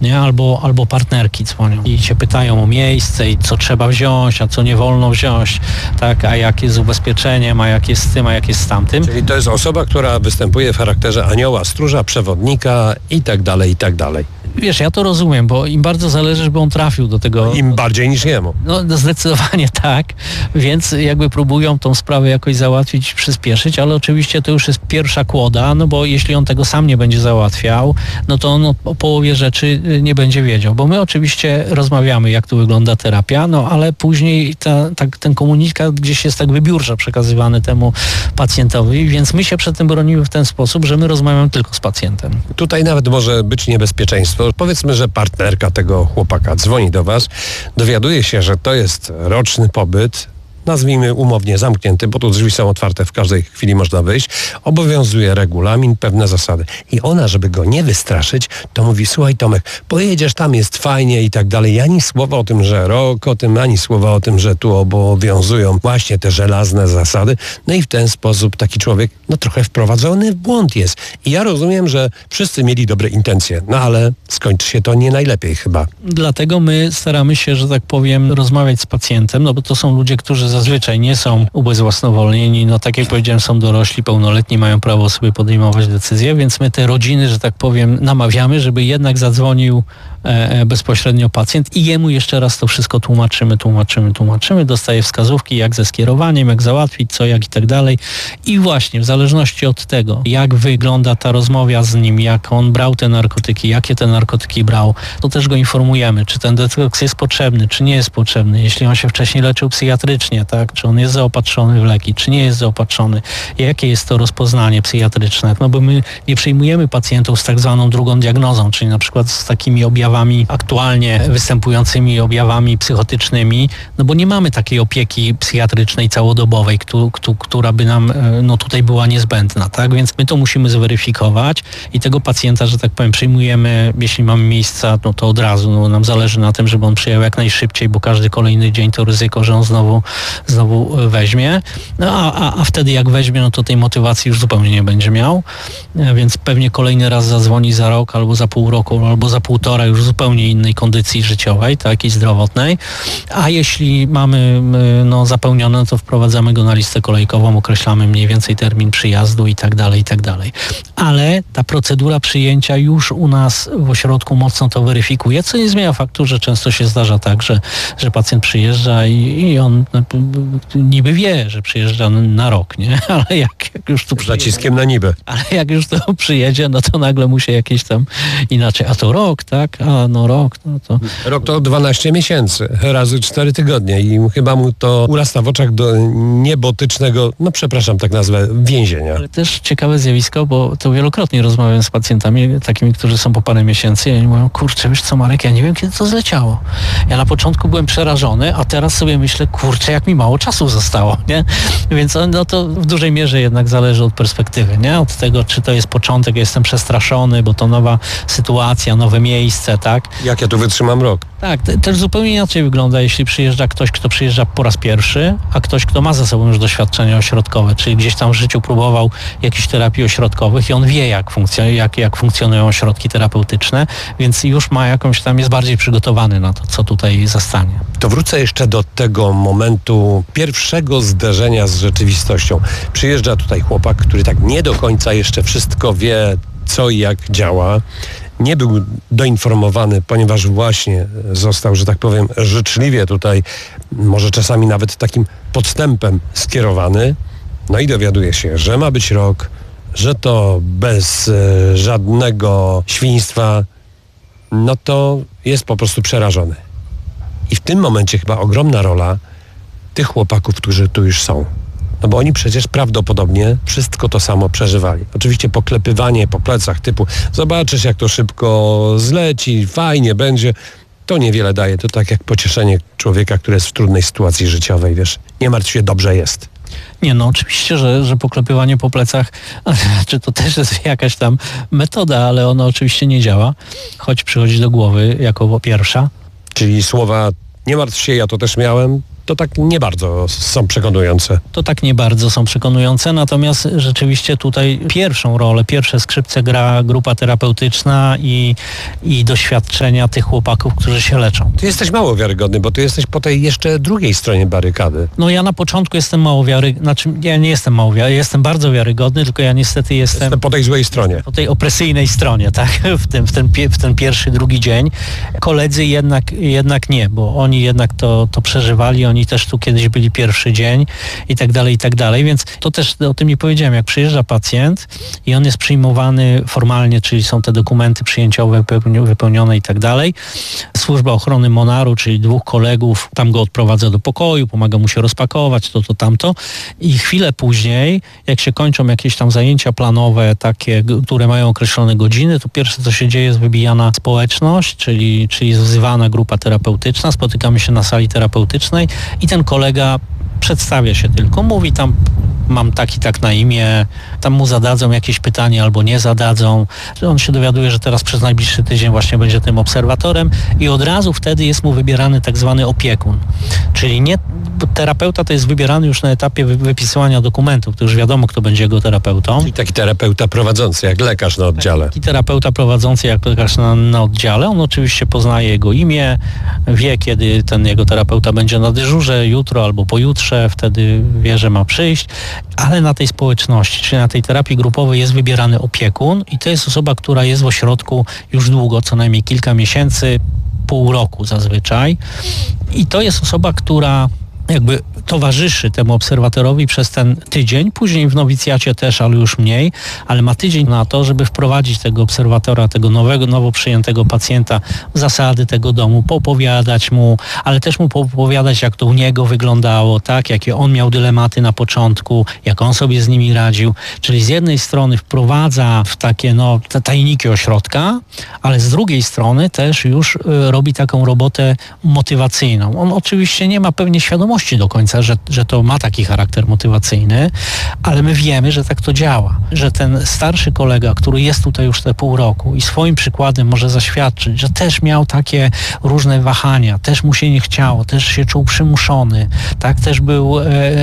nie? Albo partnerki dzwonią i cię pytają o miejsce i co trzeba wziąć, a co nie wolno wziąć, tak? A jak jest z ubezpieczeniem, a jak jest z tym, a jak jest z tamtym. Czyli to jest osoba, która występuje w charakterze anioła, stróża, przewodnika i tak dalej, i tak dalej. Wiesz, ja to rozumiem, bo im bardzo zależy, żeby on trafił do tego. Im bardziej niż jemu. No zdecydowanie tak, więc jakby próbują tą sprawę jakoś załatwić, przyspieszyć, ale oczywiście to już jest pierwsza kłoda, no bo jeśli on tego sam nie będzie załatwiał, no to on o połowie rzeczy nie będzie wiedział, bo my oczywiście rozmawiamy, jak tu wygląda terapia, no ale później ten komunikat gdzieś jest tak wybiórczo przekazywany temu pacjentowi, więc my się przed tym bronimy w ten sposób, że my rozmawiamy tylko z pacjentem. Tutaj nawet może być niebezpieczeństwo. Powiedzmy, że partnerka tego chłopaka dzwoni do was, dowiaduje się, że to jest roczny pobyt, nazwijmy umownie zamknięty, bo tu drzwi są otwarte, w każdej chwili można wyjść, obowiązuje regulamin, pewne zasady. I ona, żeby go nie wystraszyć, to mówi: słuchaj Tomek, pojedziesz, tam jest fajnie i tak dalej. Ani słowa o tym, że rok, ani słowa o tym, że tu obowiązują właśnie te żelazne zasady. No i w ten sposób taki człowiek, no trochę wprowadzony w błąd jest. I ja rozumiem, że wszyscy mieli dobre intencje, no ale skończy się to nie najlepiej chyba. Dlatego my staramy się, że tak powiem, rozmawiać z pacjentem, no bo to są ludzie, którzy zazwyczaj nie są ubezwłasnowolnieni, no tak jak powiedziałem, są dorośli, pełnoletni, mają prawo sobie podejmować decyzje, więc my te rodziny, że tak powiem, namawiamy, żeby jednak zadzwonił bezpośrednio pacjent i jemu jeszcze raz to wszystko tłumaczymy, dostaje wskazówki, jak ze skierowaniem, jak załatwić, co, jak i tak dalej. I właśnie w zależności od tego, jak wygląda ta rozmowa z nim, jak on brał te narkotyki, jakie te narkotyki brał, to też go informujemy, czy ten detoks jest potrzebny, czy nie jest potrzebny, jeśli on się wcześniej leczył psychiatrycznie, tak, czy on jest zaopatrzony w leki, czy nie jest zaopatrzony, jakie jest to rozpoznanie psychiatryczne, no bo my nie przyjmujemy pacjentów z tak zwaną drugą diagnozą, czyli na przykład z takimi objawami aktualnie występującymi objawami psychotycznymi, no bo nie mamy takiej opieki psychiatrycznej całodobowej, która by nam no tutaj była niezbędna, tak? Więc my to musimy zweryfikować i tego pacjenta, że tak powiem, przyjmujemy, jeśli mamy miejsca, no to od razu, no nam zależy na tym, żeby on przyjechał jak najszybciej, bo każdy kolejny dzień to ryzyko, że on znowu weźmie, no a wtedy jak weźmie, no to tej motywacji już zupełnie nie będzie miał, więc pewnie kolejny raz zadzwoni za rok, albo za pół roku, albo za półtora, już w zupełnie innej kondycji życiowej, tak, i zdrowotnej, a jeśli mamy no, zapełnione, to wprowadzamy go na listę kolejkową, określamy mniej więcej termin przyjazdu i tak dalej, i tak dalej. Ale ta procedura przyjęcia już u nas w ośrodku mocno to weryfikuje, co nie zmienia faktu, że często się zdarza tak, że pacjent przyjeżdża i on niby wie, że przyjeżdża na rok, nie? Ale jak już tu przyjedzie, naciskiem na niby. Ale jak już to przyjedzie, no to nagle mu się jakieś tam inaczej, a to rok, tak? A no rok, no to... Rok to 12 miesięcy, razy 4 tygodnie i chyba mu to urasta w oczach do niebotycznego, no przepraszam, tak nazwę, więzienia. Ale też ciekawe zjawisko, bo to wielokrotnie rozmawiam z pacjentami, takimi, którzy są po parę miesięcy i oni mówią: kurczę, wiesz co, Marek, ja nie wiem, kiedy to zleciało. Ja na początku byłem przerażony, a teraz sobie myślę, kurczę, jak mi mało czasu zostało, nie? Więc no to w dużej mierze jednak zależy od perspektywy, nie? Od tego, czy to jest początek, jestem przestraszony, bo to nowa sytuacja, nowe miejsce, tak? Jak ja tu wytrzymam rok? Tak, też zupełnie inaczej wygląda, jeśli przyjeżdża ktoś, kto przyjeżdża po raz pierwszy, a ktoś, kto ma za sobą już doświadczenie ośrodkowe, czyli gdzieś tam w życiu próbował jakichś terapii ośrodkowych i on wie, jak funkcjonują ośrodki terapeutyczne, więc już ma jakąś tam, jest bardziej przygotowany na to, co tutaj zastanie. To wrócę jeszcze do tego momentu pierwszego zderzenia z rzeczywistością. Przyjeżdża tutaj chłopak, który tak nie do końca jeszcze wszystko wie, co i jak działa. Nie był doinformowany, ponieważ właśnie został, że tak powiem, życzliwie tutaj, może czasami nawet takim podstępem skierowany. No i dowiaduje się, że ma być rok, że to bez żadnego świństwa, no to jest po prostu przerażony. I w tym momencie chyba ogromna rola tych chłopaków, którzy tu już są. No bo oni przecież prawdopodobnie wszystko to samo przeżywali. Oczywiście poklepywanie po plecach typu zobaczysz, jak to szybko zleci, fajnie będzie, to niewiele daje. To tak jak pocieszenie człowieka, który jest w trudnej sytuacji życiowej, wiesz, nie martw się, dobrze jest. Nie, no oczywiście, że poklepywanie po plecach, czy to też jest jakaś tam metoda, ale ona oczywiście nie działa, choć przychodzi do głowy jako pierwsza. Czyli słowa nie martw się, ja to też miałem, to tak nie bardzo są przekonujące. To tak nie bardzo są przekonujące, natomiast rzeczywiście tutaj pierwszą rolę, pierwsze skrzypce gra grupa terapeutyczna i doświadczenia tych chłopaków, którzy się leczą. Ty jesteś mało wiarygodny, bo ty jesteś po tej jeszcze drugiej stronie barykady. No ja na początku jestem mało wiarygodny, znaczy ja nie jestem mało wiarygodny, jestem bardzo wiarygodny, tylko ja niestety jestem po tej złej stronie. Po tej opresyjnej stronie, tak, w ten pierwszy, drugi dzień. Koledzy jednak nie, bo oni jednak to przeżywali, oni też tu kiedyś byli pierwszy dzień i tak dalej, więc to też o tym nie powiedziałem. Jak przyjeżdża pacjent i on jest przyjmowany formalnie, czyli są te dokumenty przyjęciowe wypełnione i tak dalej, Służba Ochrony Monaru, czyli 2 kolegów, tam go odprowadza do pokoju, pomaga mu się rozpakować, to, tamto i chwilę później, jak się kończą jakieś tam zajęcia planowe, takie, które mają określone godziny, to pierwsze co się dzieje jest wybijana społeczność, czyli jest wzywana grupa terapeutyczna, spotykamy się na sali terapeutycznej i ten kolega przedstawia się tylko, mówi tam mam tak i tak na imię, tam mu zadadzą jakieś pytanie albo nie zadadzą. On się dowiaduje, że teraz przez najbliższy tydzień właśnie będzie tym obserwatorem i od razu wtedy jest mu wybierany tak zwany opiekun. Czyli nie terapeuta to jest wybierany już na etapie wypisywania dokumentów, to już wiadomo, kto będzie jego terapeutą. Czyli taki terapeuta prowadzący, jak lekarz na oddziale. Taki terapeuta prowadzący jak lekarz na oddziale. On oczywiście poznaje jego imię, wie, kiedy ten jego terapeuta będzie na dyżurze, jutro albo pojutrze, wtedy wie, że ma przyjść, ale na tej społeczności, czyli na tej terapii grupowej jest wybierany opiekun i to jest osoba, która jest w ośrodku już długo, co najmniej kilka miesięcy, pół roku zazwyczaj. I to jest osoba, która jakby towarzyszy temu obserwatorowi przez ten tydzień, później w nowicjacie też, ale już mniej, ale ma tydzień na to, żeby wprowadzić tego obserwatora, tego nowo przyjętego pacjenta w zasady tego domu, poopowiadać mu, ale też mu poopowiadać, jak to u niego wyglądało, tak, jakie on miał dylematy na początku, jak on sobie z nimi radził, czyli z jednej strony wprowadza w takie te tajniki ośrodka, ale z drugiej strony też już robi taką robotę motywacyjną. On oczywiście nie ma pewnie świadomości do końca, że to ma taki charakter motywacyjny, ale my wiemy, że tak to działa. Że ten starszy kolega, który jest tutaj już te pół roku i swoim przykładem może zaświadczyć, że też miał takie różne wahania, też mu się nie chciało, też się czuł przymuszony, tak, też był,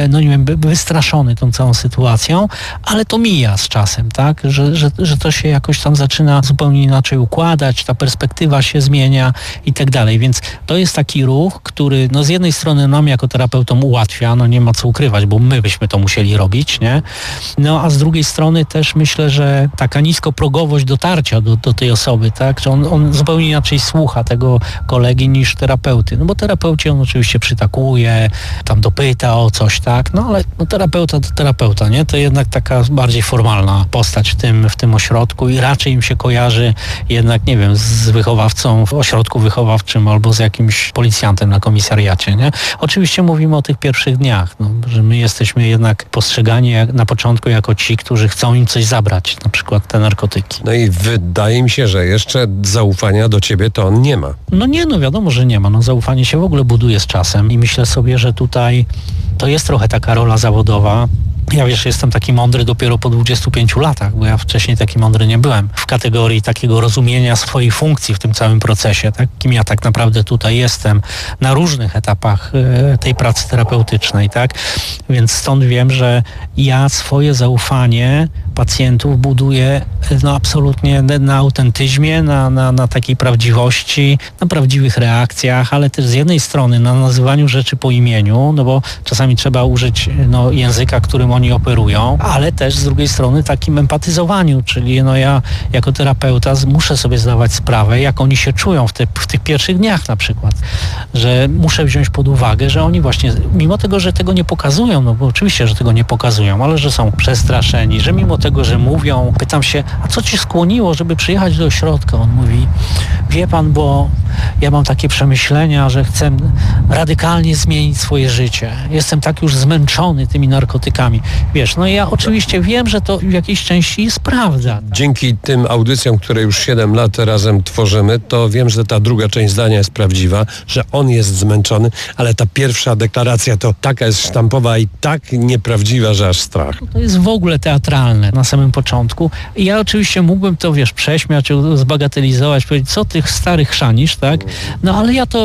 wystraszony tą całą sytuacją, ale to mija z czasem, tak, że to się jakoś tam zaczyna zupełnie inaczej układać, ta perspektywa się zmienia i tak dalej, więc to jest taki ruch, który z jednej strony nam jako terapeutom ułatwia, nie ma co ukrywać, bo my byśmy to musieli robić, nie? A z drugiej strony też myślę, że taka niskoprogowość dotarcia do tej osoby, tak? Że on zupełnie inaczej słucha tego kolegi niż terapeuty, bo terapeuci on oczywiście przytakuje, tam dopyta o coś, tak? Ale terapeuta to terapeuta, nie? To jednak taka bardziej formalna postać w tym ośrodku i raczej im się kojarzy jednak, nie wiem, z wychowawcą w ośrodku wychowawczym albo z jakimś policjantem na komisariacie, nie? Oczywiście mówimy o tych pierwszych dniach, że my jesteśmy jednak postrzegani na początku jako ci, którzy chcą im coś zabrać, na przykład te narkotyki. I wydaje mi się, że jeszcze zaufania do ciebie to on nie ma. Wiadomo, że nie ma. Zaufanie się w ogóle buduje z czasem i myślę sobie, że tutaj to jest trochę taka rola zawodowa. Ja jestem taki mądry dopiero po 25 latach, bo ja wcześniej taki mądry nie byłem. W kategorii takiego rozumienia swojej funkcji w tym całym procesie, tak? Kim ja tak naprawdę tutaj jestem na różnych etapach tej pracy terapeutycznej, tak? Więc stąd wiem, że ja swoje zaufanie pacjentów buduję absolutnie na autentyzmie, na takiej prawdziwości, na prawdziwych reakcjach, ale też z jednej strony na nazywaniu rzeczy po imieniu, bo czasami trzeba użyć języka, którym oni operują, ale też z drugiej strony takim empatyzowaniu, czyli ja jako terapeuta muszę sobie zdawać sprawę, jak oni się czują w tych pierwszych dniach na przykład, że muszę wziąć pod uwagę, że oni właśnie, mimo tego, że tego nie pokazują, bo oczywiście, że tego nie pokazują, ale że są przestraszeni, że mimo tego, że mówią, pytam się, a co ci skłoniło, żeby przyjechać do ośrodka? On mówi, wie pan, bo ja mam takie przemyślenia, że chcę radykalnie zmienić swoje życie. Jestem tak już zmęczony tymi narkotykami. Wiesz, ja oczywiście wiem, że to w jakiejś części jest prawda. Dzięki tym audycjom, które już 7 lat razem tworzymy, to wiem, że ta druga część zdania jest prawdziwa, że on jest zmęczony, ale ta pierwsza deklaracja to taka jest sztampowa i tak nieprawdziwa, że aż strach. To jest w ogóle teatralne na samym początku. I ja oczywiście mógłbym to, prześmiać, zbagatelizować, powiedzieć, co tych starych chrzanisz, tak? Ale ja to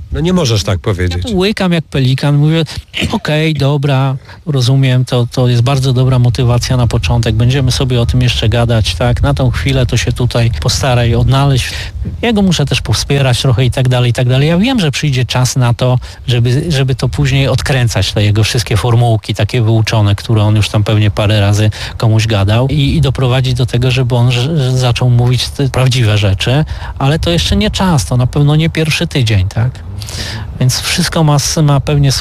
No nie możesz tak powiedzieć. Ja łykam jak pelikan, mówię, okej, dobra, rozumiem, to jest bardzo dobra motywacja na początek, będziemy sobie o tym jeszcze gadać, tak, na tą chwilę to się tutaj postaraj odnaleźć. Ja go muszę też powspierać trochę i tak dalej, i tak dalej. Ja wiem, że przyjdzie czas na to, żeby to później odkręcać, te jego wszystkie formułki takie wyuczone, które on już tam pewnie parę razy komuś gadał i doprowadzić do tego, żeby on zaczął mówić te prawdziwe rzeczy, ale to jeszcze nie czas, to na pewno nie pierwszy tydzień, tak? Więc wszystko ma pewnie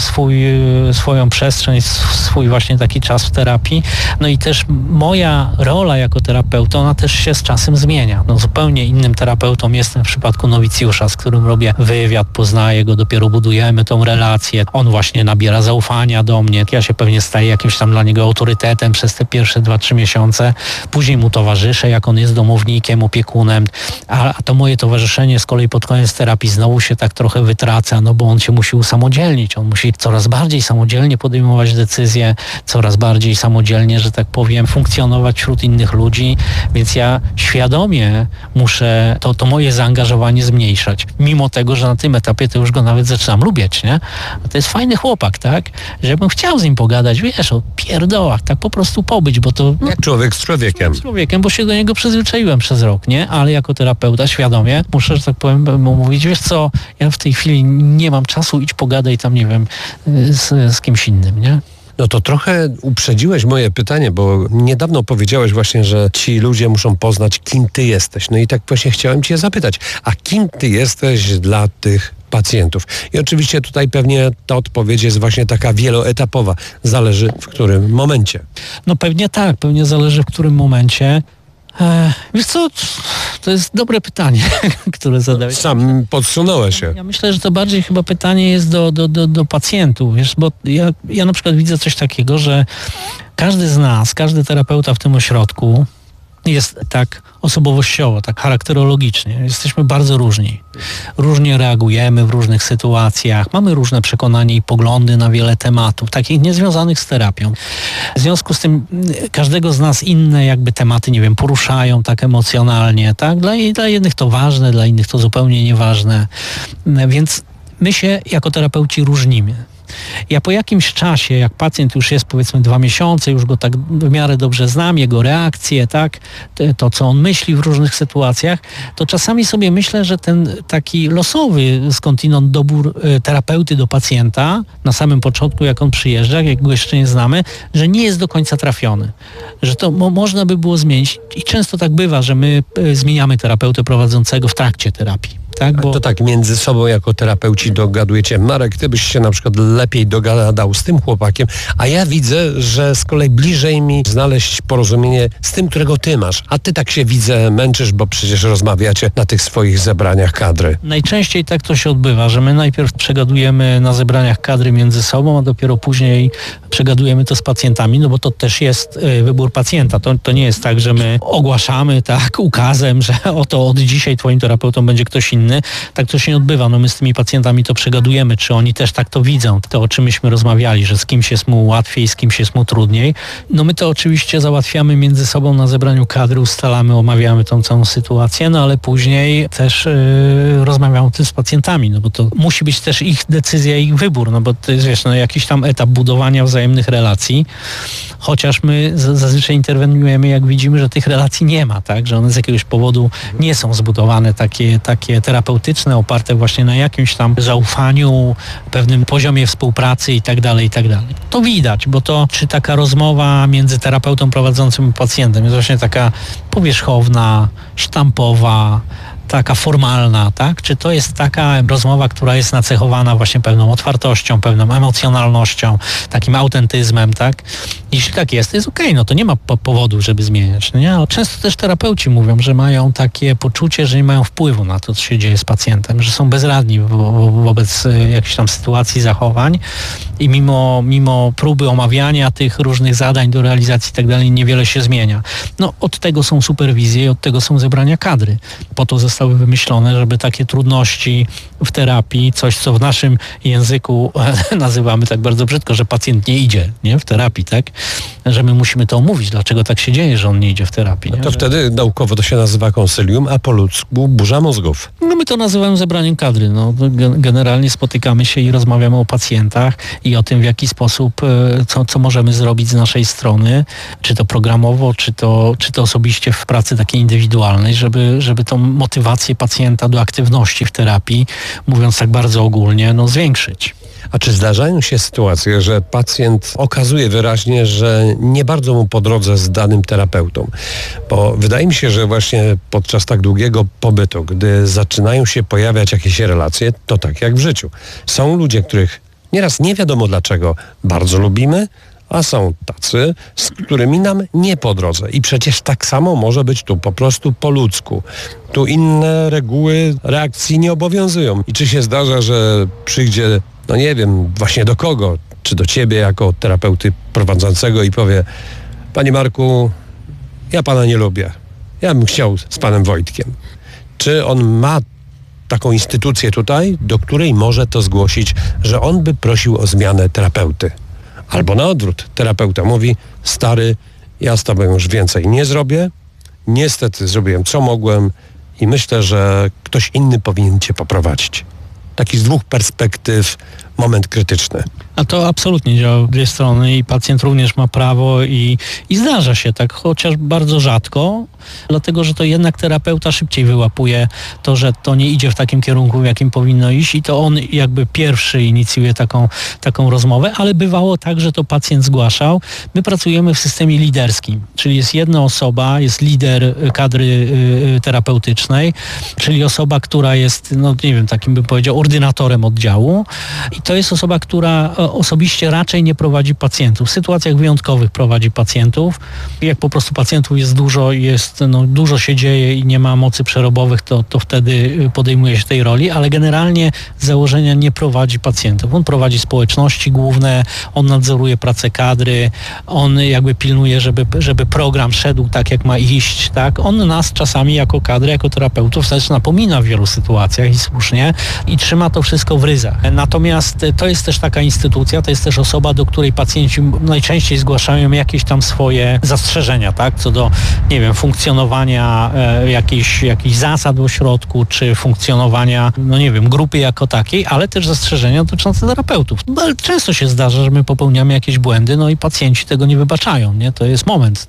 swoją przestrzeń, swój właśnie taki czas w terapii. No i też moja rola jako terapeuta, ona też się z czasem zmienia. No zupełnie innym terapeutą jestem w przypadku nowicjusza, z którym robię wywiad, poznaję go, dopiero budujemy tą relację. On właśnie nabiera zaufania do mnie. Ja się pewnie staję jakimś tam dla niego autorytetem przez te pierwsze 2-3 miesiące. Później mu towarzyszę, jak on jest domownikiem, opiekunem. A to moje towarzyszenie z kolei pod koniec terapii znowu się tak trochę wytraca, no bo on się musi usamodzielnić. On musi coraz bardziej samodzielnie podejmować decyzje, coraz bardziej samodzielnie, że tak powiem, funkcjonować wśród innych ludzi, więc ja świadomie muszę to moje zaangażowanie zmniejszać. Mimo tego, że na tym etapie to już go nawet zaczynam lubić, nie? A to jest fajny chłopak, tak? Żebym chciał z nim pogadać, wiesz, o pierdołach, tak po prostu pobyć, bo to... No, jak człowiek z człowiekiem. Z człowiekiem, bo się do niego przyzwyczaiłem przez rok, nie? Ale jako terapeuta świadomie muszę, że tak powiem, mu mówić, wiesz co, ja w tej chwili nie mam czasu, idź pogadaj tam, nie wiem, z kimś innym, nie? No to trochę uprzedziłeś moje pytanie, bo niedawno powiedziałeś właśnie, że ci ludzie muszą poznać, kim ty jesteś. No i tak właśnie chciałem cię zapytać, a kim ty jesteś dla tych pacjentów? I oczywiście tutaj pewnie ta odpowiedź jest właśnie taka wieloetapowa. Zależy w którym momencie. No pewnie tak, pewnie zależy w którym momencie. Wiesz co, to jest dobre pytanie, które zadałeś. Sam podsunąłeś się. Ja myślę, że to bardziej chyba pytanie jest do pacjentów, wiesz, bo ja na przykład widzę coś takiego, że każdy z nas, każdy terapeuta w tym ośrodku jest tak osobowościowo, tak charakterologicznie. Jesteśmy bardzo różni. Różnie reagujemy w różnych sytuacjach, mamy różne przekonania i poglądy na wiele tematów, takich niezwiązanych z terapią. W związku z tym każdego z nas inne jakby tematy, nie wiem, poruszają tak emocjonalnie, tak? Dla jednych to ważne, dla innych to zupełnie nieważne. Więc my się jako terapeuci różnimy. Ja po jakimś czasie, jak pacjent już jest powiedzmy 2 miesiące, już go tak w miarę dobrze znam, jego reakcje, tak, to co on myśli w różnych sytuacjach, to czasami sobie myślę, że ten taki losowy skądinąd dobór terapeuty do pacjenta na samym początku, jak on przyjeżdża, jak go jeszcze nie znamy, że nie jest do końca trafiony. Że to można by było zmienić i często tak bywa, że my zmieniamy terapeutę prowadzącego w trakcie terapii. Tak, bo... To tak między sobą jako terapeuci dogadujecie. Marek, ty byś się na przykład lepiej dogadał z tym chłopakiem, a ja widzę, że z kolei bliżej mi znaleźć porozumienie z tym, którego ty masz. A ty tak się widzę męczysz, bo przecież rozmawiacie na tych swoich zebraniach kadry. Najczęściej tak to się odbywa, że my najpierw przegadujemy na zebraniach kadry między sobą, a dopiero później przegadujemy to z pacjentami, no bo to też jest wybór pacjenta. To nie jest tak, że my ogłaszamy tak ukazem, że oto od dzisiaj twoim terapeutą będzie ktoś inny. Tak to się nie odbywa. No my z tymi pacjentami to przegadujemy, czy oni też tak to widzą. To, o czym myśmy rozmawiali, że z kimś jest mu łatwiej, z kimś jest mu trudniej. No my to oczywiście załatwiamy między sobą na zebraniu kadry, ustalamy, omawiamy tą całą sytuację, no ale później też rozmawiamy o tym z pacjentami, no bo to musi być też ich decyzja, ich wybór, no bo to jest, wiesz, no jakiś tam etap budowania wzajemnych relacji, chociaż my zazwyczaj interweniujemy, jak widzimy, że tych relacji nie ma, tak, że one z jakiegoś powodu nie są zbudowane takie terapeutyczne, oparte właśnie na jakimś tam zaufaniu, pewnym poziomie współpracy i tak dalej, i tak dalej. To widać, bo to, czy taka rozmowa między terapeutą prowadzącym i pacjentem jest właśnie taka powierzchowna, sztampowa, taka formalna, tak? Czy to jest taka rozmowa, która jest nacechowana właśnie pewną otwartością, pewną emocjonalnością, takim autentyzmem, tak? Jeśli tak jest, to jest okej, no to nie ma powodu, żeby zmieniać, no nie? Ale często też terapeuci mówią, że mają takie poczucie, że nie mają wpływu na to, co się dzieje z pacjentem, że są bezradni wobec jakichś tam sytuacji, zachowań i mimo próby omawiania tych różnych zadań do realizacji i tak dalej, niewiele się zmienia. No od tego są superwizje i od tego są zebrania kadry. Po to zostały wymyślone, żeby takie trudności w terapii, coś co w naszym języku nazywamy tak bardzo brzydko, że pacjent nie idzie, nie, w terapii, tak? Że my musimy to omówić, dlaczego tak się dzieje, że on nie idzie w terapii. Nie? To wtedy naukowo to się nazywa konsylium, a po ludzku burza mózgów. No my to nazywamy zebraniem kadry. No, generalnie spotykamy się i rozmawiamy o pacjentach i o tym, w jaki sposób, co możemy zrobić z naszej strony, czy to programowo, czy to osobiście w pracy takiej indywidualnej, żeby tą motywację pacjenta do aktywności w terapii, mówiąc tak bardzo ogólnie, zwiększyć. A czy zdarzają się sytuacje, że pacjent okazuje wyraźnie, że nie bardzo mu po drodze z danym terapeutą? Bo wydaje mi się, że właśnie podczas tak długiego pobytu, gdy zaczynają się pojawiać jakieś relacje, to tak jak w życiu. Są ludzie, których nieraz nie wiadomo dlaczego bardzo lubimy, a są tacy, z którymi nam nie po drodze. I przecież tak samo może być tu po prostu po ludzku. Tu inne reguły reakcji nie obowiązują. I czy się zdarza, że przyjdzie, nie wiem, właśnie do kogo, czy do ciebie jako terapeuty prowadzącego i powie: panie Marku, ja pana nie lubię. Ja bym chciał z panem Wojtkiem. Czy on ma taką instytucję tutaj, do której może to zgłosić, że on by prosił o zmianę terapeuty? Albo na odwrót, terapeuta mówi: stary, ja z tobą już więcej nie zrobię, niestety zrobiłem co mogłem i myślę, że ktoś inny powinien cię poprowadzić. Taki z dwóch perspektyw moment krytyczny. A to absolutnie działa w dwie strony i pacjent również ma prawo i zdarza się tak, chociaż bardzo rzadko, dlatego że to jednak terapeuta szybciej wyłapuje to, że to nie idzie w takim kierunku, w jakim powinno iść i to on jakby pierwszy inicjuje taką rozmowę, ale bywało tak, że to pacjent zgłaszał. My pracujemy w systemie liderskim, czyli jest jedna osoba, jest lider kadry terapeutycznej, czyli osoba, która jest, nie wiem, takim bym powiedział, ordynatorem oddziału i to jest osoba, która osobiście raczej nie prowadzi pacjentów. W sytuacjach wyjątkowych prowadzi pacjentów. Jak po prostu pacjentów jest dużo, dużo się dzieje i nie ma mocy przerobowych, to wtedy podejmuje się tej roli, ale generalnie z założenia nie prowadzi pacjentów. On prowadzi społeczności główne, on nadzoruje pracę kadry, on jakby pilnuje, żeby program szedł tak, jak ma iść, tak? On nas czasami jako kadrę, jako terapeutów też napomina w wielu sytuacjach i słusznie i trzyma to wszystko w ryzach. Natomiast to jest też taka instytucja, to jest też osoba, do której pacjenci najczęściej zgłaszają jakieś tam swoje zastrzeżenia, tak? Co do, nie wiem, funkcjonowania jakichś zasad w ośrodku, czy funkcjonowania, grupy jako takiej, ale też zastrzeżenia dotyczące terapeutów. Ale często się zdarza, że my popełniamy jakieś błędy, i pacjenci tego nie wybaczają, nie? To jest moment,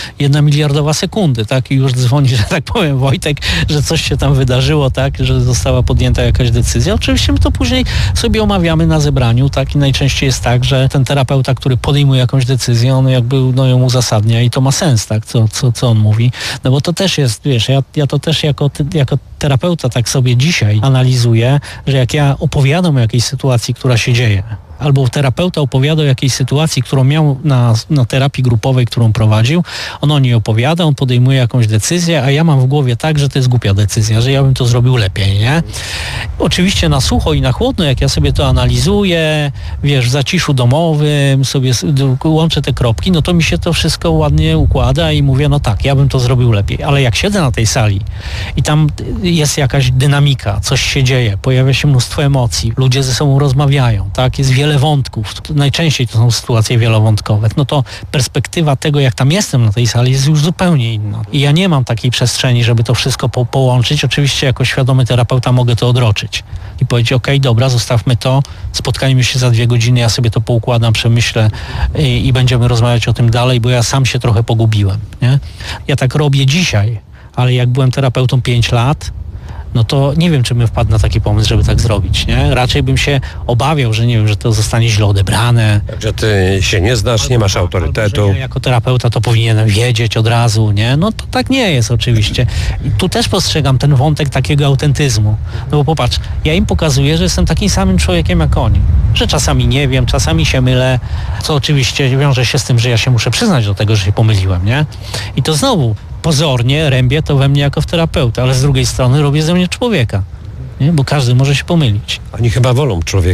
1 miliardowa sekundy, tak? I już dzwoni, że tak powiem, Wojtek, że coś się tam wydarzyło, tak? Że została podjęta jakaś decyzja. Oczywiście my to później sobie omawiamy na zebraniu, tak? I najczęściej jest tak, że ten terapeuta, który podejmuje jakąś decyzję, on jakby ją uzasadnia i to ma sens, tak? Co on mówi. Bo to też jest, wiesz, ja to też jako terapeuta tak sobie dzisiaj analizuję, że jak ja opowiadam o jakiejś sytuacji, która się dzieje, albo terapeuta opowiada o jakiejś sytuacji, którą miał na terapii grupowej, którą prowadził, on o niej opowiada, on podejmuje jakąś decyzję, a ja mam w głowie tak, że to jest głupia decyzja, że ja bym to zrobił lepiej, nie? Oczywiście na sucho i na chłodno, jak ja sobie to analizuję, wiesz, w zaciszu domowym, sobie łączę te kropki, to mi się to wszystko ładnie układa i mówię, tak, ja bym to zrobił lepiej. Ale jak siedzę na tej sali i tam jest jakaś dynamika, coś się dzieje, pojawia się mnóstwo emocji, ludzie ze sobą rozmawiają, tak, jest wiele wątków, najczęściej to są sytuacje wielowątkowe, to perspektywa tego, jak tam jestem na tej sali, jest już zupełnie inna. I ja nie mam takiej przestrzeni, żeby to wszystko połączyć. Oczywiście jako świadomy terapeuta mogę to odroczyć i powiedzieć, okej, dobra, zostawmy to, spotkajmy się za 2 godziny, ja sobie to poukładam, przemyślę i będziemy rozmawiać o tym dalej, bo ja sam się trochę pogubiłem, nie? Ja tak robię dzisiaj, ale jak byłem terapeutą 5 lat, to nie wiem, czy bym wpadł na taki pomysł, żeby tak zrobić, nie? Raczej bym się obawiał, że nie wiem, że to zostanie źle odebrane. Że ty się nie znasz, nie masz autorytetu. Ja jako terapeuta to powinienem wiedzieć od razu, nie? To tak nie jest oczywiście. I tu też postrzegam ten wątek takiego autentyzmu. Bo popatrz, ja im pokazuję, że jestem takim samym człowiekiem jak oni. Że czasami nie wiem, czasami się mylę, co oczywiście wiąże się z tym, że ja się muszę przyznać do tego, że się pomyliłem, nie? I to znowu pozornie rębię to we mnie jako w terapeuta, ale z drugiej strony robię ze mnie człowieka, nie? Bo każdy może się pomylić. Oni chyba wolą człowieka.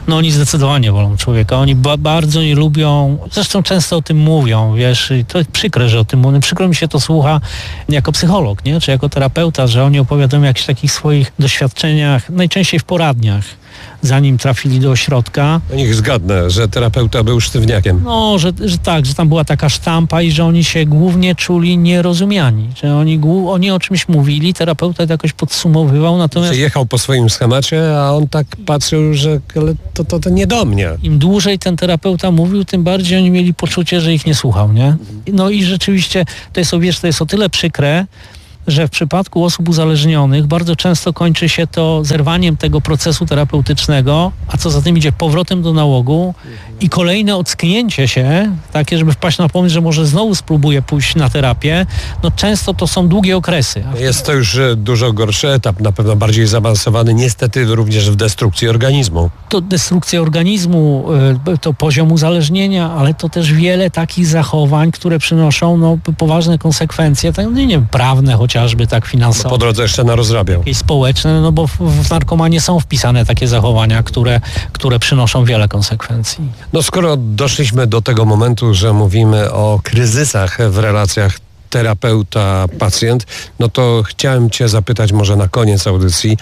No oni zdecydowanie wolą człowieka. Oni bardzo nie lubią, zresztą często o tym mówią, wiesz, i to jest przykre, że o tym mówią. Przykro mi się to słucha jako psycholog, nie? Czy jako terapeuta, że oni opowiadają o jakichś takich swoich doświadczeniach, najczęściej w poradniach, zanim trafili do ośrodka. Niech zgadnę, że terapeuta był sztywniakiem. No, że tak, że tam była taka sztampa i że oni się głównie czuli nierozumiani, że oni o czymś mówili, terapeuta to jakoś podsumowywał, natomiast Jechał po swoim schemacie, a on tak patrzył, że ale to nie do mnie. im dłużej ten terapeuta mówił, tym bardziej oni mieli poczucie, że ich nie słuchał, nie? No i rzeczywiście to jest o tyle przykre, że w przypadku osób uzależnionych bardzo często kończy się to zerwaniem tego procesu terapeutycznego, a co za tym idzie powrotem do nałogu i kolejne ocknięcie się, takie, żeby wpaść na pomysł, że może znowu spróbuję pójść na terapię, no często to są długie okresy. Jest to już dużo gorszy etap, na pewno bardziej zaawansowany, niestety również w destrukcji organizmu. To destrukcja organizmu, to poziom uzależnienia, ale to też wiele takich zachowań, które przynoszą poważne konsekwencje, tak, nie wiem, prawne chociażby, tak finansowe. Po drodze jeszcze narozrabiał. I społeczne, no bo w narkomanii są wpisane takie zachowania, które przynoszą wiele konsekwencji. No skoro doszliśmy do tego momentu, że mówimy o kryzysach w relacjach terapeuta-pacjent, no to chciałem Cię zapytać może na koniec audycji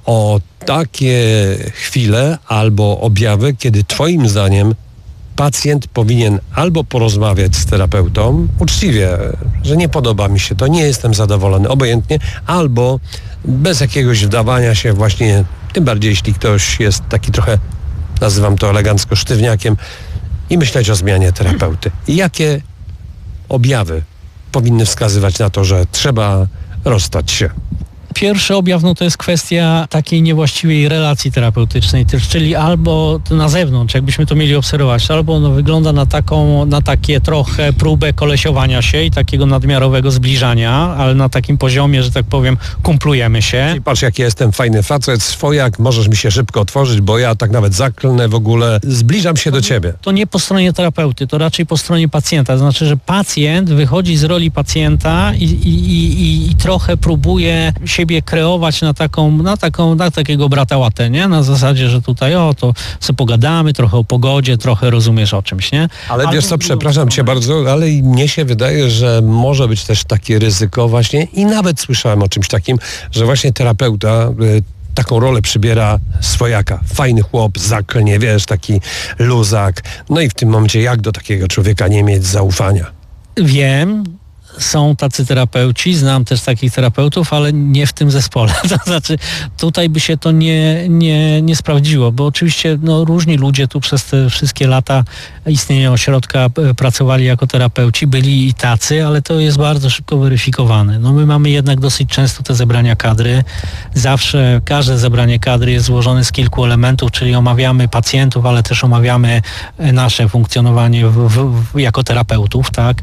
o takie chwile albo objawy, kiedy Twoim zdaniem pacjent powinien albo porozmawiać z terapeutą uczciwie, że nie podoba mi się to, nie jestem zadowolony, obojętnie, albo bez jakiegoś wdawania się właśnie, tym bardziej jeśli ktoś jest taki trochę, nazywam to elegancko, sztywniakiem, i myśleć o zmianie terapeuty. Jakie objawy powinny wskazywać na to, że trzeba rozstać się? Pierwszy objaw to jest kwestia takiej niewłaściwej relacji terapeutycznej, czyli albo na zewnątrz, jakbyśmy to mieli obserwować, albo ono wygląda na takie trochę próbę kolesiowania się i takiego nadmiarowego zbliżania, ale na takim poziomie, że tak powiem, kumplujemy się. I patrz, jaki jestem fajny facet, swojak, możesz mi się szybko otworzyć, bo ja tak nawet zaklnę w ogóle, zbliżam się do ciebie. To nie po stronie terapeuty, to raczej po stronie pacjenta. To znaczy, że pacjent wychodzi z roli pacjenta i trochę próbuje siebie kreować na takiego brata łatę, nie? Na zasadzie, że tutaj to sobie pogadamy trochę o pogodzie, trochę rozumiesz o czymś, nie? Ale wiesz co, przepraszam Cię bardzo, ale mnie się wydaje, że może być też takie ryzyko właśnie i nawet słyszałem o czymś takim, że właśnie terapeuta taką rolę przybiera swojaka. Fajny chłop, zaklnie, wiesz, taki luzak. No i w tym momencie jak do takiego człowieka nie mieć zaufania? Wiem, są tacy terapeuci, znam też takich terapeutów, ale nie w tym zespole. To znaczy, tutaj by się to nie sprawdziło, bo oczywiście różni ludzie tu przez te wszystkie lata istnienia ośrodka pracowali jako terapeuci, byli i tacy, ale to jest bardzo szybko weryfikowane. My mamy jednak dosyć często te zebrania kadry. Zawsze każde zebranie kadry jest złożone z kilku elementów, czyli omawiamy pacjentów, ale też omawiamy nasze funkcjonowanie jako terapeutów, tak?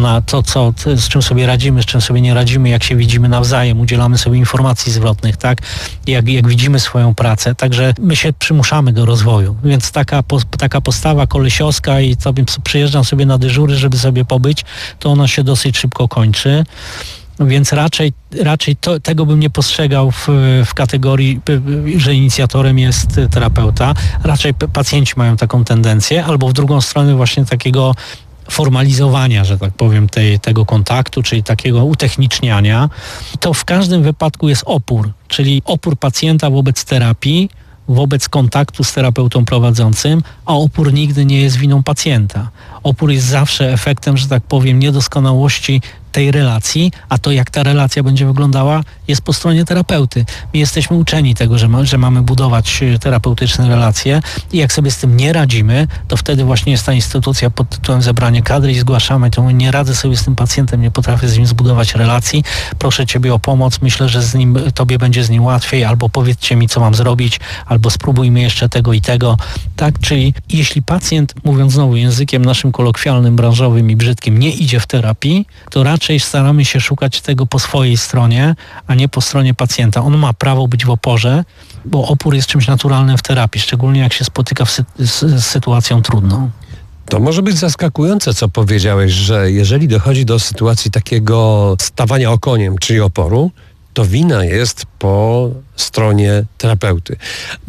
Z czym sobie radzimy, z czym sobie nie radzimy, jak się widzimy nawzajem, udzielamy sobie informacji zwrotnych, tak? Jak widzimy swoją pracę, także my się przymuszamy do rozwoju, więc taka postawa kolesiowska i przyjeżdżam sobie na dyżury, żeby sobie pobyć, to ona się dosyć szybko kończy. Więc raczej tego bym nie postrzegał w kategorii, że inicjatorem jest terapeuta. Raczej pacjenci mają taką tendencję, albo w drugą stronę właśnie takiego formalizowania, że tak powiem, tego kontaktu, czyli takiego utechniczniania. To w każdym wypadku jest opór, czyli opór pacjenta wobec terapii, wobec kontaktu z terapeutą prowadzącym, a opór nigdy nie jest winą pacjenta. Opór jest zawsze efektem, że tak powiem, niedoskonałości tej relacji, a to jak ta relacja będzie wyglądała jest po stronie terapeuty. My jesteśmy uczeni tego, że mamy budować terapeutyczne relacje i jak sobie z tym nie radzimy, to wtedy właśnie jest ta instytucja pod tytułem zebranie kadry i zgłaszamy, to nie radzę sobie z tym pacjentem, nie potrafię z nim zbudować relacji, proszę Ciebie o pomoc, myślę, że Tobie będzie z nim łatwiej, albo powiedzcie mi, co mam zrobić, albo spróbujmy jeszcze tego i tego, tak? Czyli jeśli pacjent, mówiąc znowu językiem naszym kolokwialnym, branżowym i brzydkim, nie idzie w terapii, to raczej staramy się szukać tego po swojej stronie, a nie po stronie pacjenta. On ma prawo być w oporze, bo opór jest czymś naturalnym w terapii, szczególnie jak się spotyka z sytuacją trudną. To może być zaskakujące, co powiedziałeś, że jeżeli dochodzi do sytuacji takiego stawania okoniem, czyli oporu, to wina jest po stronie terapeuty. Bo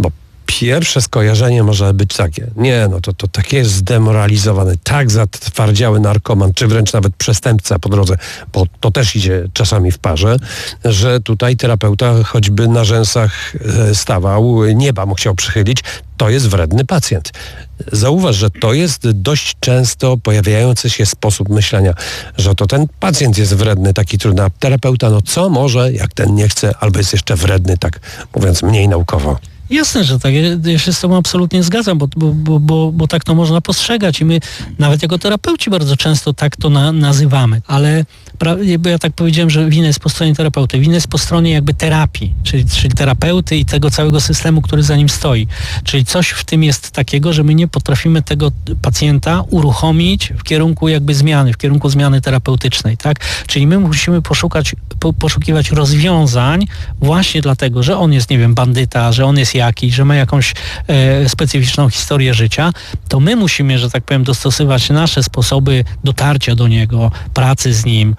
Pierwsze skojarzenie może być takie, nie, no to takie jest zdemoralizowany, tak zatwardziały narkoman, czy wręcz nawet przestępca po drodze, bo to też idzie czasami w parze, że tutaj terapeuta choćby na rzęsach stawał, nieba mu chciał przychylić, to jest wredny pacjent. Zauważ, że to jest dość często pojawiający się sposób myślenia, że to ten pacjent jest wredny, taki trudny, a terapeuta, no co może, jak ten nie chce, albo jest jeszcze wredny, tak mówiąc mniej naukowo. Jasne, że tak. Ja się z tobą absolutnie zgadzam, bo tak to można postrzegać i my nawet jako terapeuci bardzo często tak to nazywamy, ale ja tak powiedziałem, że wina jest po stronie terapeuty, wina jest po stronie jakby terapii, czyli terapeuty i tego całego systemu, który za nim stoi. Czyli coś w tym jest takiego, że my nie potrafimy tego pacjenta uruchomić w kierunku jakby zmiany, w kierunku zmiany terapeutycznej, tak? Czyli my musimy poszukiwać rozwiązań właśnie dlatego, że on jest, nie wiem, bandyta, że on jest jakiś, że ma jakąś specyficzną historię życia, to my musimy, że tak powiem, dostosować nasze sposoby dotarcia do niego, pracy z nim,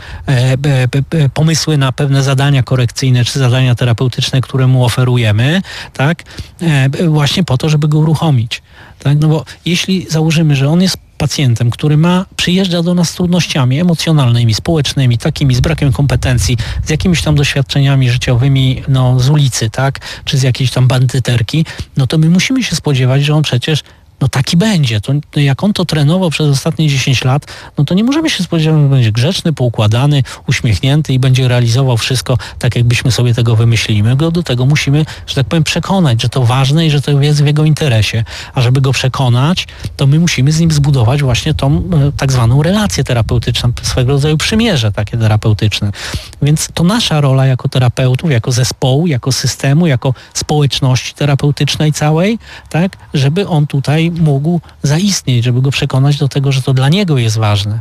pomysły na pewne zadania korekcyjne czy zadania terapeutyczne, które mu oferujemy, tak? Właśnie po to, żeby go uruchomić. Tak? No bo jeśli założymy, że on jest pacjentem, który przyjeżdża do nas z trudnościami emocjonalnymi, społecznymi, takimi z brakiem kompetencji, z jakimiś tam doświadczeniami życiowymi, no z ulicy, tak, czy z jakiejś tam bandyterki, no to my musimy się spodziewać, że on przecież taki będzie. To jak on to trenował przez ostatnie 10 lat, no to nie możemy się spodziewać, że będzie grzeczny, poukładany, uśmiechnięty i będzie realizował wszystko tak, jakbyśmy sobie tego wymyślili. My go do tego musimy, że tak powiem, przekonać, że to ważne i że to jest w jego interesie. A żeby go przekonać, to my musimy z nim zbudować właśnie tą tak zwaną relację terapeutyczną, swego rodzaju przymierze takie terapeutyczne. Więc to nasza rola jako terapeutów, jako zespołu, jako systemu, jako społeczności terapeutycznej całej, tak, żeby on tutaj mógł zaistnieć, żeby go przekonać do tego, że to dla niego jest ważne.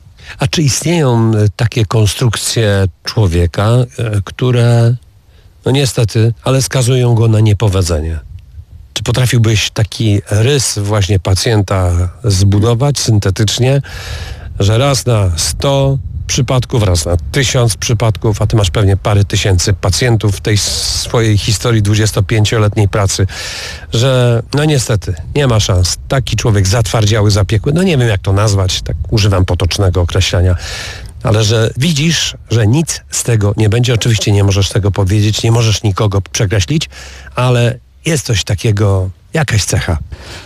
A czy istnieją takie konstrukcje człowieka, które, no niestety, ale skazują go na niepowodzenie? Czy potrafiłbyś taki rys właśnie pacjenta zbudować syntetycznie, że raz na 100 przypadków, raz na 1000 przypadków, a ty masz pewnie parę tysięcy pacjentów w tej swojej historii 25-letniej pracy, że no niestety nie ma szans. Taki człowiek zatwardziały, zapiekły, no nie wiem jak to nazwać, tak używam potocznego określenia, ale że widzisz, że nic z tego nie będzie. Oczywiście nie możesz tego powiedzieć, nie możesz nikogo przekreślić, ale jest coś takiego, jakaś cecha.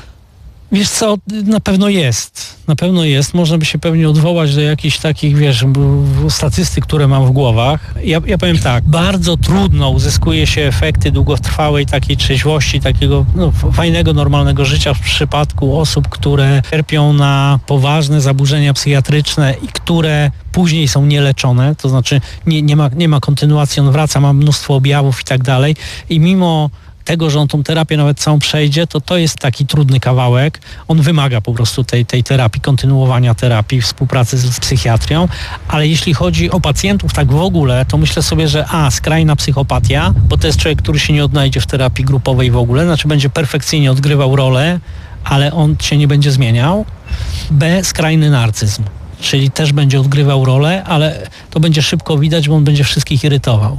Wiesz co, na pewno jest. Można by się pewnie odwołać do jakichś takich, wiesz, statystyk, które mam w głowach. Ja powiem tak, bardzo trudno uzyskuje się efekty długotrwałej takiej trzeźwości, takiego fajnego, normalnego życia w przypadku osób, które cierpią na poważne zaburzenia psychiatryczne i które później są nieleczone, to znaczy nie ma kontynuacji, on wraca, ma mnóstwo objawów i tak dalej i mimo tego, że on tą terapię nawet całą przejdzie, to jest taki trudny kawałek. On wymaga po prostu tej terapii, kontynuowania terapii, współpracy z psychiatrią, ale jeśli chodzi o pacjentów tak w ogóle, to myślę sobie, że skrajna psychopatia, bo to jest człowiek, który się nie odnajdzie w terapii grupowej w ogóle, znaczy będzie perfekcyjnie odgrywał rolę, ale on się nie będzie zmieniał. B, skrajny narcyzm. Czyli też będzie odgrywał rolę, ale to będzie szybko widać, bo on będzie wszystkich irytował.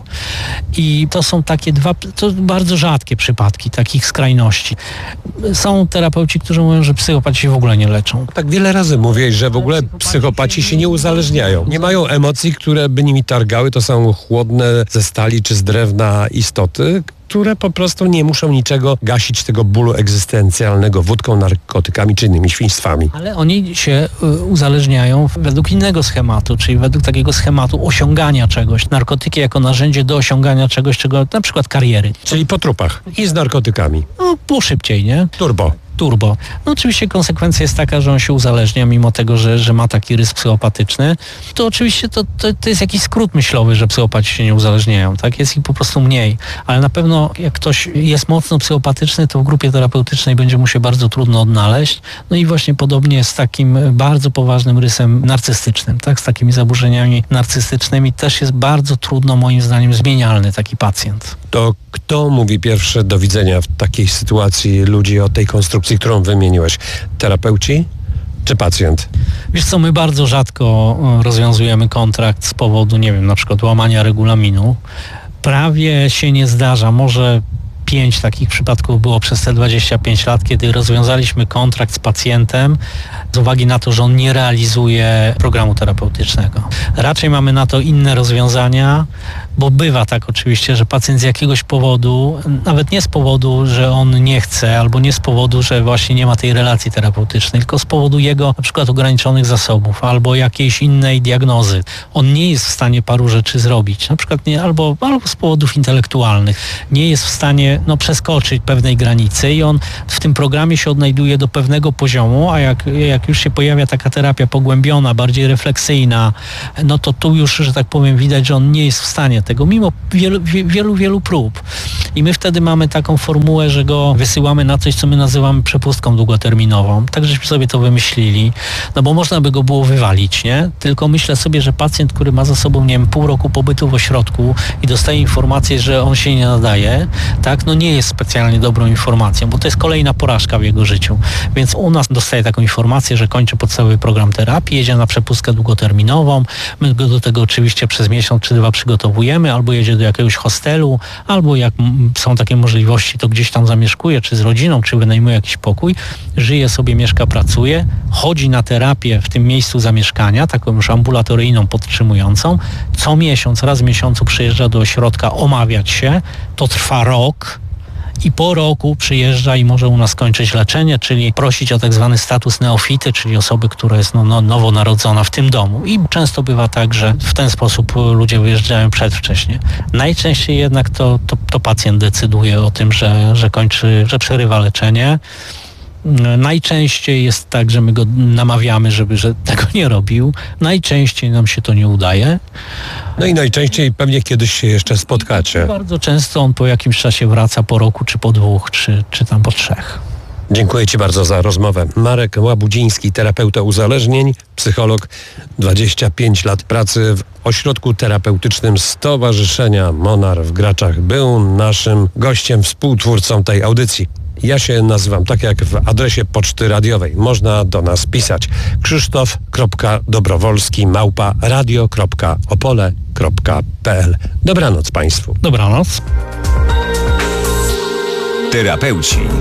I to są takie to bardzo rzadkie przypadki takich skrajności. Są terapeuci, którzy mówią, że psychopaci się w ogóle nie leczą. Tak wiele razy mówiłeś, że w ogóle psychopaci się nie uzależniają. Nie mają emocji, które by nimi targały. To są chłodne ze stali czy z drewna istoty, które po prostu nie muszą niczego gasić tego bólu egzystencjalnego wódką, narkotykami czy innymi świństwami. Ale oni się uzależniają według innego schematu, czyli według takiego schematu osiągania czegoś. Narkotyki jako narzędzie do osiągania czegoś, na przykład kariery. Czyli po trupach i z narkotykami. Było szybciej, nie? Turbo. No oczywiście konsekwencja jest taka, że on się uzależnia, mimo tego, że ma taki rys psychopatyczny. To oczywiście to jest jakiś skrót myślowy, że psychopaci się nie uzależniają, tak? Jest ich po prostu mniej. Ale na pewno jak ktoś jest mocno psychopatyczny, to w grupie terapeutycznej będzie mu się bardzo trudno odnaleźć. No i właśnie podobnie z takim bardzo poważnym rysem narcystycznym, tak? Z takimi zaburzeniami narcystycznymi też jest bardzo trudno, moim zdaniem, zmienialny taki pacjent. To kto mówi pierwsze do widzenia w takiej sytuacji ludzi o tej konstrukcji, którą wymieniłeś? Terapeuci czy pacjent? Wiesz co, my bardzo rzadko rozwiązujemy kontrakt z powodu, nie wiem, na przykład łamania regulaminu. Prawie się nie zdarza, może 5 takich przypadków było przez te 25 lat, kiedy rozwiązaliśmy kontrakt z pacjentem z uwagi na to, że on nie realizuje programu terapeutycznego. Raczej mamy na to inne rozwiązania, bo bywa tak oczywiście, że pacjent z jakiegoś powodu, nawet nie z powodu, że on nie chce, albo nie z powodu, że właśnie nie ma tej relacji terapeutycznej, tylko z powodu jego na przykład ograniczonych zasobów, albo jakiejś innej diagnozy. On nie jest w stanie paru rzeczy zrobić, na przykład albo z powodów intelektualnych. Nie jest w stanie przeskoczyć pewnej granicy i on w tym programie się odnajduje do pewnego poziomu, a jak już się pojawia taka terapia pogłębiona, bardziej refleksyjna, no to tu już, że tak powiem, widać, że on nie jest w stanie tego, mimo wielu prób. I my wtedy mamy taką formułę, że go wysyłamy na coś, co my nazywamy przepustką długoterminową. Tak żeśmy sobie to wymyślili, no bo można by go było wywalić, nie? Tylko myślę sobie, że pacjent, który ma za sobą, nie wiem, pół roku pobytu w ośrodku i dostaje informację, że on się nie nadaje, tak, no nie jest specjalnie dobrą informacją, bo to jest kolejna porażka w jego życiu. Więc u nas dostaje taką informację, że kończy podstawowy program terapii, jedzie na przepustkę długoterminową, my go do tego oczywiście przez miesiąc czy 2 przygotowujemy, albo jedzie do jakiegoś hostelu, albo jak są takie możliwości, to gdzieś tam zamieszkuje, czy z rodziną, czy wynajmuje jakiś pokój, żyje sobie, mieszka, pracuje, chodzi na terapię w tym miejscu zamieszkania, taką już ambulatoryjną, podtrzymującą, co miesiąc, raz w miesiącu przyjeżdża do ośrodka omawiać się, to trwa rok, i po roku przyjeżdża i może u nas kończyć leczenie, czyli prosić o tak zwany status neofity, czyli osoby, która jest nowonarodzona w tym domu. I często bywa tak, że w ten sposób ludzie wyjeżdżają przedwcześnie. Najczęściej jednak to pacjent decyduje o tym, że kończy, że przerywa leczenie. Najczęściej jest tak, że my go namawiamy, że tego nie robił. Najczęściej nam się to nie udaje. No i najczęściej pewnie kiedyś się jeszcze spotkacie. Bardzo często on po jakimś czasie wraca, po roku, czy po 2, czy tam po 3. Dziękuję Ci bardzo za rozmowę. Marek Łabudziński, terapeuta uzależnień, psycholog, 25 lat pracy w ośrodku terapeutycznym Stowarzyszenia Monar w Graczach. Był naszym gościem, współtwórcą tej audycji. Ja się nazywam tak jak w adresie poczty radiowej. Można do nas pisać krzysztof.dobrowolski@radio.opole.pl. Dobranoc Państwu. Dobranoc. Terapeuci